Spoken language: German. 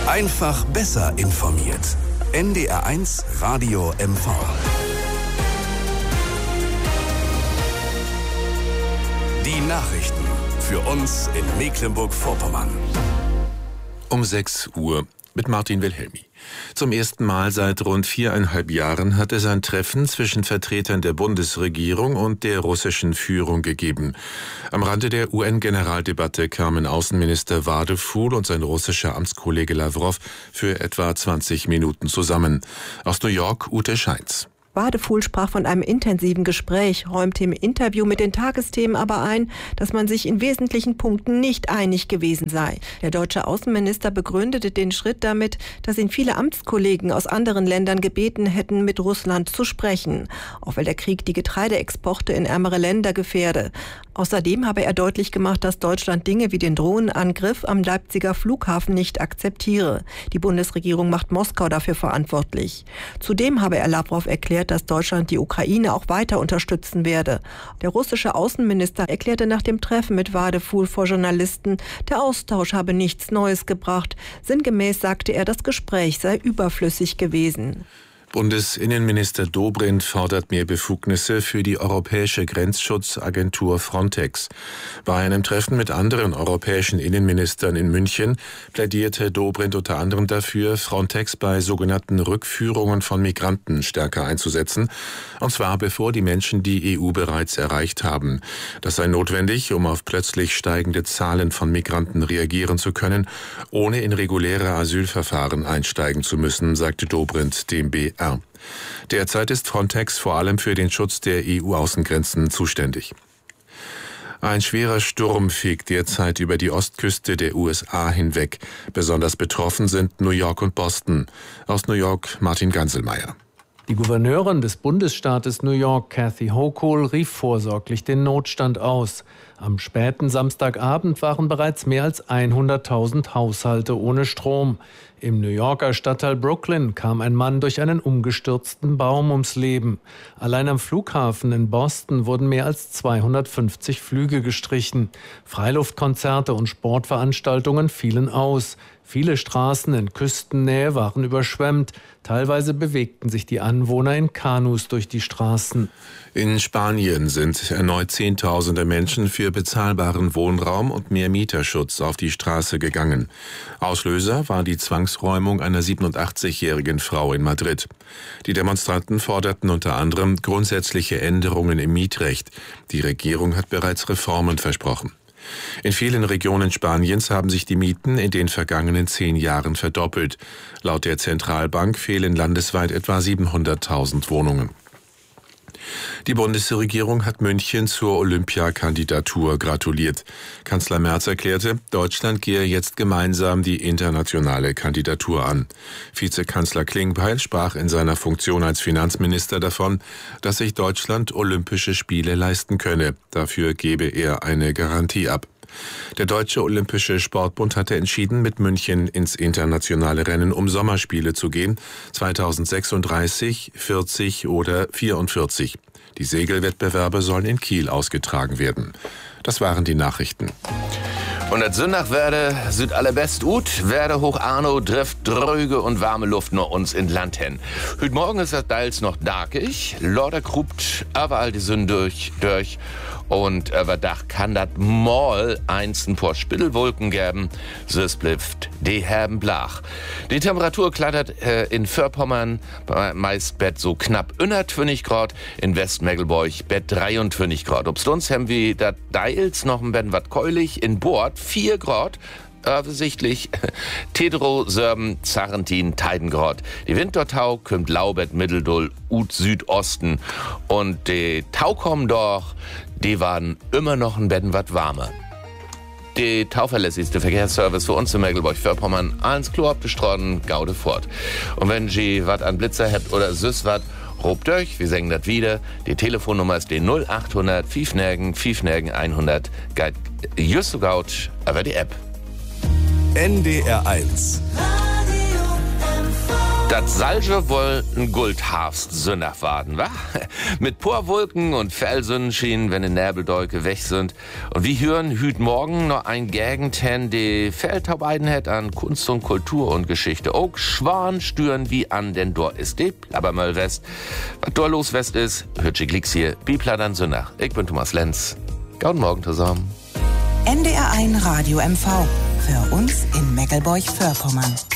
Einfach besser informiert. NDR1 Radio MV. Die Nachrichten für uns in Mecklenburg-Vorpommern. Um 6 Uhr mit Martin Wilhelmi. Zum ersten Mal seit rund 4,5 Jahren hat es ein Treffen zwischen Vertretern der Bundesregierung und der russischen Führung gegeben. Am Rande der UN-Generaldebatte kamen Außenminister Wadefuhl und sein russischer Amtskollege Lawrow für etwa 20 Minuten zusammen. Aus New York Ute Scheins. Wadefuhl sprach von einem intensiven Gespräch, räumte im Interview mit den Tagesthemen aber ein, dass man sich in wesentlichen Punkten nicht einig gewesen sei. Der deutsche Außenminister begründete den Schritt damit, dass ihn viele Amtskollegen aus anderen Ländern gebeten hätten, mit Russland zu sprechen, auch weil der Krieg die Getreideexporte in ärmere Länder gefährde. Außerdem habe er deutlich gemacht, dass Deutschland Dinge wie den Drohnenangriff am Leipziger Flughafen nicht akzeptiere. Die Bundesregierung macht Moskau dafür verantwortlich. Zudem habe er Lawrow erklärt, dass Deutschland die Ukraine auch weiter unterstützen werde. Der russische Außenminister erklärte nach dem Treffen mit Wadefuhl vor Journalisten, der Austausch habe nichts Neues gebracht. Sinngemäß sagte er, das Gespräch sei überflüssig gewesen. Bundesinnenminister Dobrindt fordert mehr Befugnisse für die europäische Grenzschutzagentur Frontex. Bei einem Treffen mit anderen europäischen Innenministern in München plädierte Dobrindt unter anderem dafür, Frontex bei sogenannten Rückführungen von Migranten stärker einzusetzen, und zwar bevor die Menschen die EU bereits erreicht haben. Das sei notwendig, um auf plötzlich steigende Zahlen von Migranten reagieren zu können, ohne in reguläre Asylverfahren einsteigen zu müssen, sagte Dobrindt dem BR. Derzeit ist Frontex vor allem für den Schutz der EU-Außengrenzen zuständig. Ein schwerer Sturm fegt derzeit über die Ostküste der USA hinweg. Besonders betroffen sind New York und Boston. Aus New York Martin Ganselmeier. Die Gouverneurin des Bundesstaates New York, Kathy Hochul, rief vorsorglich den Notstand aus. Am späten Samstagabend waren bereits mehr als 100.000 Haushalte ohne Strom. Im New Yorker Stadtteil Brooklyn kam ein Mann durch einen umgestürzten Baum ums Leben. Allein am Flughafen in Boston wurden mehr als 250 Flüge gestrichen. Freiluftkonzerte und Sportveranstaltungen fielen aus. Viele Straßen in Küstennähe waren überschwemmt. Teilweise bewegten sich die Anwohner in Kanus durch die Straßen. In Spanien sind erneut Zehntausende Menschen für bezahlbaren Wohnraum und mehr Mieterschutz auf die Straße gegangen. Auslöser war die Zwangsräumung einer 87-jährigen Frau in Madrid. Die Demonstranten forderten unter anderem grundsätzliche Änderungen im Mietrecht. Die Regierung hat bereits Reformen versprochen. In vielen Regionen Spaniens haben sich die Mieten in den vergangenen 10 Jahren verdoppelt. Laut der Zentralbank fehlen landesweit etwa 700.000 Wohnungen. Die Bundesregierung hat München zur Olympiakandidatur gratuliert. Kanzler Merz erklärte, Deutschland gehe jetzt gemeinsam die internationale Kandidatur an. Vizekanzler Klingbeil sprach in seiner Funktion als Finanzminister davon, dass sich Deutschland Olympische Spiele leisten könne. Dafür gebe er eine Garantie ab. Der Deutsche Olympische Sportbund hatte entschieden, mit München ins internationale Rennen um Sommerspiele zu gehen, 2036, 40 oder 44. Die Segelwettbewerbe sollen in Kiel ausgetragen werden. Das waren die Nachrichten. Und das Sündach werde süd allerbest ut, werde hoch Arno trifft dröge und warme Luft nur uns in Land hin. Heute Morgen ist das Deils noch darkig, Lorder krupt überall die Sünde durch und über Dach kann das mal eins ein paar Spittelwolken geben, so es blifft die herben Blach. Die Temperatur klattert in Vorpommern meist Bett so knapp 21 Grad, in Westmeckelburg Bett 23 Grad. Obst uns haben wir das Deils noch ein bisschen wat keulig, in Bord 4 Grad, offensichtlich Tedro, Sörben, Zarentin, Teidengrad. Die Wintertau kommt Laubet, Mitteldull, Ut Südosten und die Tau kommen doch, die waren immer noch ein bisschen wat warmer. Die tauverlässigste Verkehrsservice für uns in Mecklenburg-Vorpommern, ans Klo abgestraden, Gaude fort. Und wenn Sie wat an Blitzer habt oder süß wat, robt euch, wir sagen das wieder. Die Telefonnummer ist die 0800 5 100. Geht just so gaut, aber die App. NDR1. Das Salge wollten Guldhafst Sünnach warten, wa? Mit Porwolken und Felsonnenschienen, wenn die Näbeldolke weg sind. Und wir hören hüt morgen noch ein Gegend hen, die Feldtaubeiden hat an Kunst und Kultur und Geschichte. Auch Schwan stüren wie an, denn dort ist die Plabbermöll West. Was dort los West ist, hört ihr Glicks hier, Bipladern Sünnach. Ich bin Thomas Lenz. Guten Morgen zusammen. NDR1 Radio MV. Für uns in Meckelburg-Vorpommern.